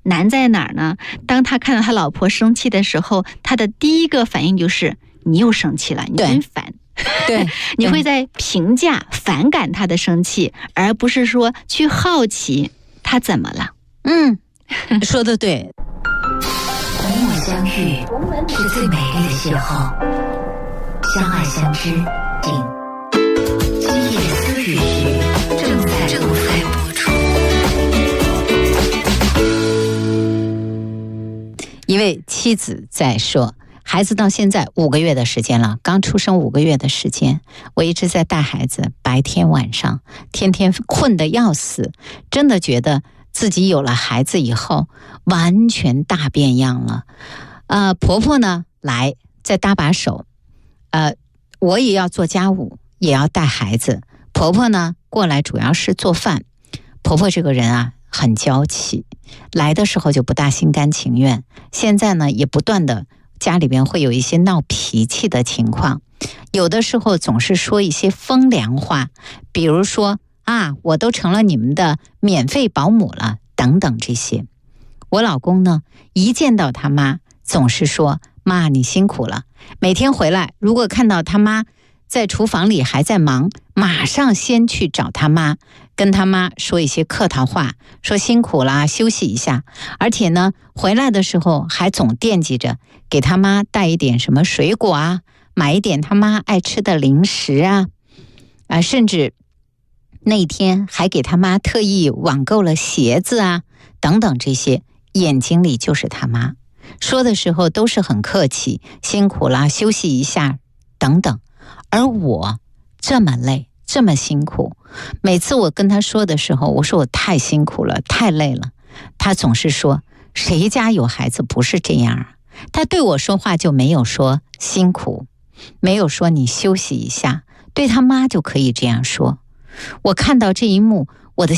难在哪儿呢？当他看到他老婆生气的时候，他的第一个反应就是你又生气了，你真烦。 对， 你会在评价、反感他的生气，而不是说去好奇他怎么了。 说得对。 你我相遇是最美丽的邂逅，相爱相知，今夜思雨正在播出。 一位妻子在说，孩子到现在5个月的时间了，刚出生5个月的时间，我一直在带孩子，白天晚上天天困得要死，真的觉得自己有了孩子以后完全大变样了。婆婆呢来再搭把手，我也要做家务，也要带孩子，婆婆呢过来主要是做饭。婆婆这个人啊很娇气，来的时候就不大心甘情愿，现在呢也不断的家里边会有一些闹脾气的情况，有的时候总是说一些风凉话，比如说我都成了你们的免费保姆了等等这些。我老公呢一见到他妈总是说，妈你辛苦了，每天回来如果看到他妈在厨房里还在忙，马上先去找他妈，跟他妈说一些客套话，说辛苦啦，休息一下。而且呢回来的时候还总惦记着给他妈带一点什么水果啊，买一点他妈爱吃的零食啊，甚至那天还给他妈特意网购了鞋子啊等等，这些眼睛里就是他妈，说的时候都是很客气，辛苦啦，休息一下等等。而我这么累这么辛苦，每次我跟他说的时候，我说我太辛苦了太累了，他总是说谁家有孩子不是这样啊？他对我说话就没有说辛苦，没有说你休息一下，对他妈就可以这样说。我看到这一幕，